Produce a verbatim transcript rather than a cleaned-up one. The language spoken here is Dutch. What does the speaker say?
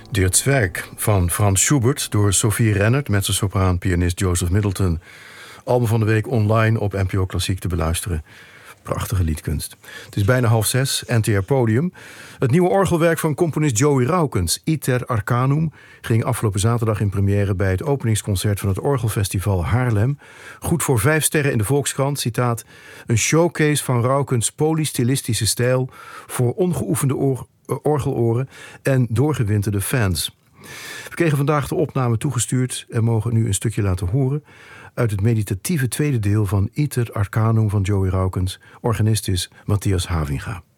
Der Zwerg van Franz Schubert door Sophie Rennert... met zijn sopraan-pianist Joseph Middleton. Album van de week online op N P O Klassiek te beluisteren. Prachtige liedkunst. Het is bijna half zes, N T R Podium. Het nieuwe orgelwerk van componist Joey Raukens, Iter Arcanum... ging afgelopen zaterdag in première bij het openingsconcert van het Orgelfestival Haarlem. Goed voor vijf sterren in de Volkskrant, citaat... een showcase van Raukens' polystylistische stijl... voor ongeoefende oor, orgeloren en doorgewinterde fans. We kregen vandaag de opname toegestuurd en mogen nu een stukje laten horen... uit het meditatieve tweede deel van Iter Arcanum van Joey Raukens. Organist is Matthias Havinga.